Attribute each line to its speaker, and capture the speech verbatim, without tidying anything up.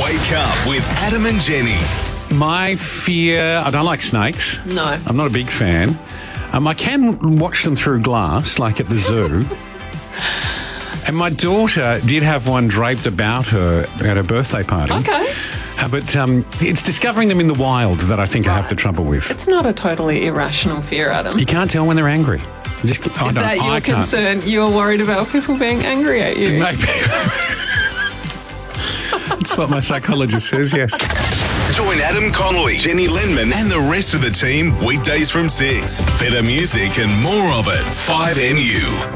Speaker 1: Wake up with Adam and Jenny.
Speaker 2: My fear, I don't like snakes.
Speaker 3: No.
Speaker 2: I'm not a big fan. Um, I can watch them through glass, like at the zoo. And my daughter did have one draped about her at her birthday party.
Speaker 3: Okay.
Speaker 2: Uh, but um, it's discovering them in the wild that I think I have the trouble with.
Speaker 3: It's not a totally irrational fear, Adam.
Speaker 2: You can't tell when they're angry. Just, I
Speaker 3: Is
Speaker 2: don't,
Speaker 3: that your
Speaker 2: I can't.
Speaker 3: concern? You're worried about people being angry at you?
Speaker 2: Maybe. That's what my psychologist says, yes.
Speaker 1: Join Adam Connolly, Jenny Lenman, and the rest of the team weekdays from six. Better music and more of it. five M U.